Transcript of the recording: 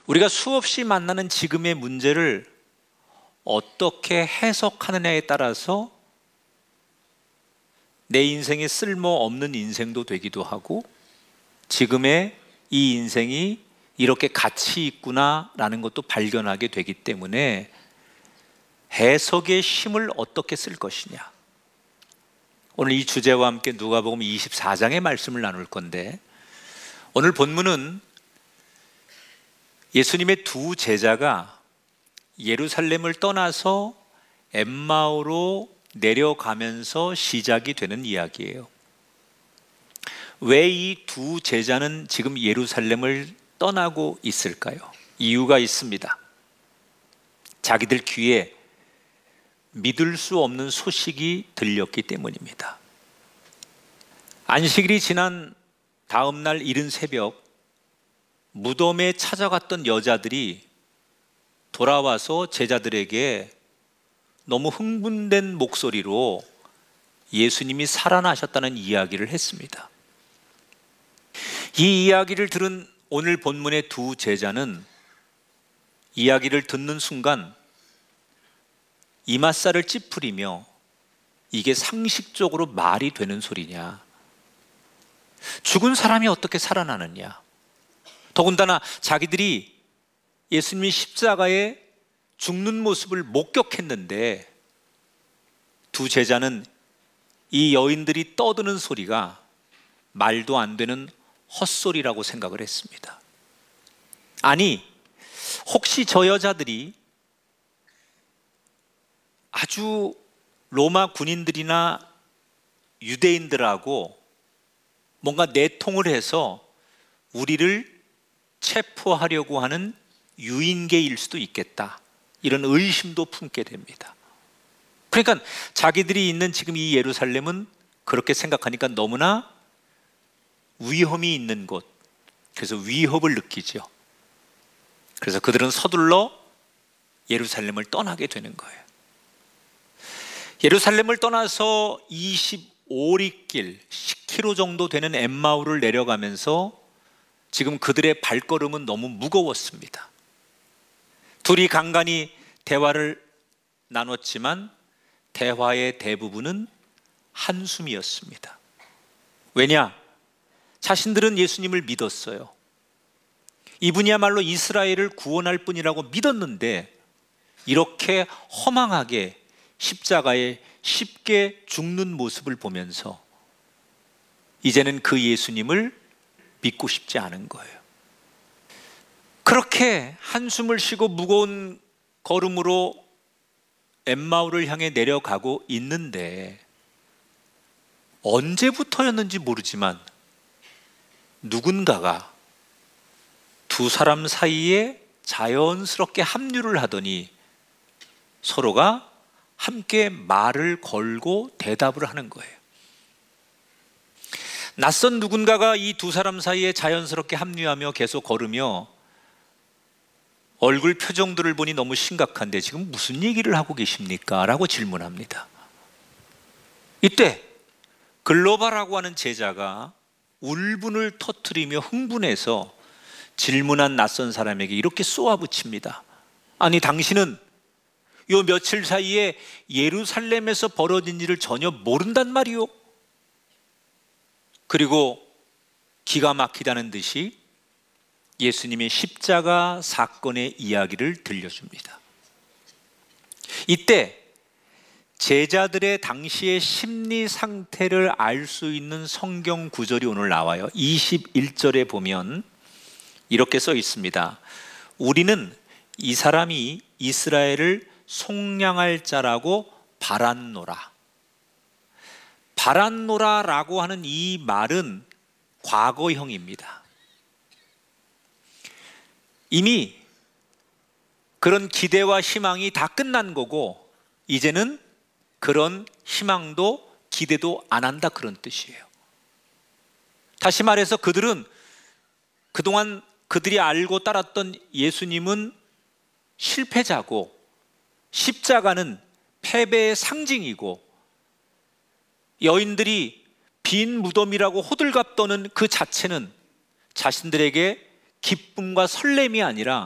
우리가 수없이 만나는 지금의 문제를 어떻게 해석하느냐에 따라서 내 인생에 쓸모없는 인생도 되기도 하고, 지금의 이 인생이 이렇게 가치 있구나라는 것도 발견하게 되기 때문에 해석의 힘을 어떻게 쓸 것이냐, 오늘 이 주제와 함께 누가복음 24장의 말씀을 나눌 건데, 오늘 본문은 예수님의 두 제자가 예루살렘을 떠나서 엠마오로 내려가면서 시작이 되는 이야기예요. 왜 이 두 제자는 지금 예루살렘을 떠나고 있을까요? 이유가 있습니다. 자기들 귀에 믿을 수 없는 소식이 들렸기 때문입니다. 안식일이 지난 다음 날 이른 새벽, 무덤에 찾아갔던 여자들이 돌아와서 제자들에게 너무 흥분된 목소리로 예수님이 살아나셨다는 이야기를 했습니다. 이 이야기를 들은 오늘 본문의 두 제자는 이야기를 듣는 순간 이맛살을 찌푸리며 이게 상식적으로 말이 되는 소리냐, 죽은 사람이 어떻게 살아나느냐, 더군다나 자기들이 예수님이 십자가에 죽는 모습을 목격했는데 두 제자는 이 여인들이 떠드는 소리가 말도 안 되는 헛소리라고 생각을 했습니다. 아니, 혹시 저 여자들이 아주 로마 군인들이나 유대인들하고 뭔가 내통을 해서 우리를 체포하려고 하는 유인계일 수도 있겠다, 이런 의심도 품게 됩니다. 그러니까 자기들이 있는 지금 이 예루살렘은 그렇게 생각하니까 너무나 위험이 있는 곳, 그래서 위협을 느끼죠. 그래서 그들은 서둘러 예루살렘을 떠나게 되는 거예요. 예루살렘을 떠나서 25리길 10km 정도 되는 엠마오를 내려가면서 지금 그들의 발걸음은 너무 무거웠습니다. 둘이 간간히 대화를 나눴지만 대화의 대부분은 한숨이었습니다. 왜냐? 자신들은 예수님을 믿었어요. 이분이야말로 이스라엘을 구원할 분이라고 믿었는데 이렇게 허망하게 십자가에 쉽게 죽는 모습을 보면서 이제는 그 예수님을 믿고 싶지 않은 거예요. 그렇게 한숨을 쉬고 무거운 걸음으로 엠마오를 향해 내려가고 있는데 언제부터였는지 모르지만 누군가가 두 사람 사이에 자연스럽게 합류를 하더니 서로가 함께 말을 걸고 대답을 하는 거예요. 낯선 누군가가 이 두 사람 사이에 자연스럽게 합류하며 계속 걸으며 얼굴 표정들을 보니 너무 심각한데 지금 무슨 얘기를 하고 계십니까? 라고 질문합니다. 이때 글로바라고 하는 제자가 울분을 터뜨리며 흥분해서 질문한 낯선 사람에게 이렇게 쏘아붙입니다. 아니, 당신은 요 며칠 사이에 예루살렘에서 벌어진 일을 전혀 모른단 말이오? 그리고 기가 막히다는 듯이 예수님의 십자가 사건의 이야기를 들려줍니다. 이때 제자들의 당시의 심리 상태를 알 수 있는 성경 구절이 오늘 나와요. 21절에 보면 이렇게 써 있습니다. 우리는 이 사람이 이스라엘을 속량할 자라고 바랐노라. 바랐노라라고 하는 이 말은 과거형입니다. 이미 그런 기대와 희망이 다 끝난 거고 이제는 그런 희망도 기대도 안 한다, 그런 뜻이에요. 다시 말해서 그들은 그동안 그들이 알고 따랐던 예수님은 실패자고 십자가는 패배의 상징이고 여인들이 빈 무덤이라고 호들갑 떠는 그 자체는 자신들에게 기쁨과 설렘이 아니라